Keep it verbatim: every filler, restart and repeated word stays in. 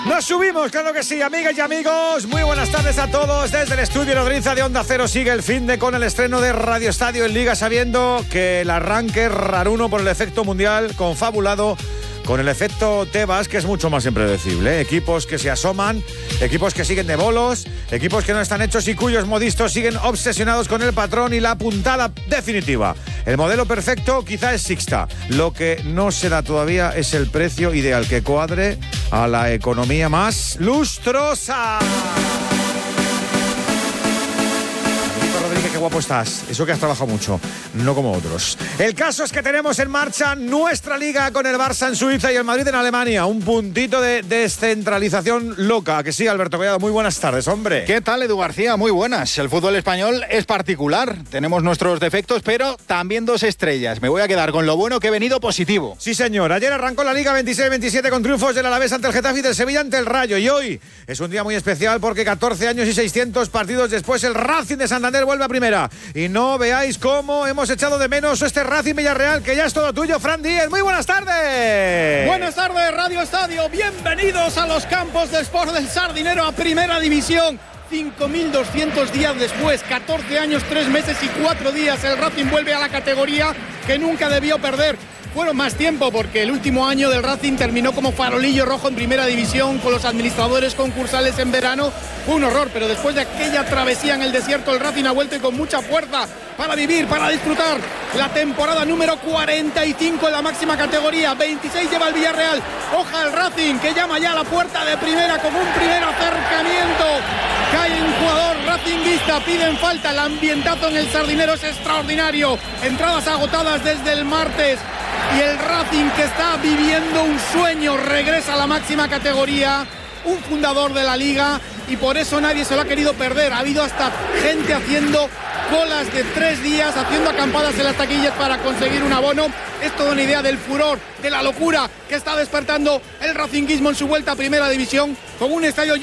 Nos subimos, claro que sí, amigas y amigos. Muy buenas tardes a todos. Desde el estudio Nodriza de Onda Cero sigue el finde con el estreno de Radio Estadio en Liga, sabiendo que el arranque es raruno por el efecto mundial, confabulado con el efecto Tebas, que es mucho más impredecible. ¿eh? Equipos que se asoman, equipos que siguen de bolos, equipos que no están hechos y cuyos modistos siguen obsesionados con el patrón y la puntada definitiva. El modelo perfecto quizá es Sixta. Lo que no se da todavía es el precio ideal que cuadre a la economía más lustrosa. Rodríguez, qué guapo estás. Eso que has trabajado mucho, no como otros. El caso es que tenemos en marcha nuestra liga con el Barça en Suiza y el Madrid en Alemania. Un puntito de descentralización loca. Que sí, Alberto Collado, muy buenas tardes, hombre. ¿Qué tal, Edu García? Muy buenas. El fútbol español es particular. Tenemos nuestros defectos, pero también dos estrellas. Me voy a quedar con lo bueno que he venido positivo. Sí, señor. Ayer arrancó la Liga veintiséis veintisiete con triunfos del Alavés ante el Getafe y del Sevilla ante el Rayo. Y hoy es un día muy especial porque catorce años y seiscientos partidos después el Racing de Santander vuelve a primera. Y no veáis cómo hemos echado de menos este Racing Villarreal, que ya es todo tuyo, Fran Díez. Muy buenas tardes. Buenas tardes, Radio Estadio. Bienvenidos a los campos de Sport del Sardinero a Primera División. cinco mil doscientos días después, catorce años, tres meses y cuatro días, el Racing vuelve a la categoría que nunca debió perder. Fueron más tiempo porque el último año del Racing terminó como farolillo rojo en Primera División con los administradores concursales en verano. Fue un horror, pero después de aquella travesía en el desierto, el Racing ha vuelto y con mucha fuerza para vivir, para disfrutar la temporada número cuarenta y cinco en la máxima categoría. veintiséis lleva el Villarreal. Oja el Racing, que llama ya a la puerta de primera con un primer acercamiento. Cae un jugador racinguista, piden falta. El ambientazo en el Sardinero es extraordinario. Entradas agotadas desde el martes. Y el Racing, que está viviendo un sueño, regresa a la máxima categoría, un fundador de la liga, y por eso nadie se lo ha querido perder. Ha habido hasta gente haciendo colas de tres días, haciendo acampadas en las taquillas para conseguir un abono. Es toda una idea del furor, de la locura que está despertando el racinguismo en su vuelta a Primera División, con un estadio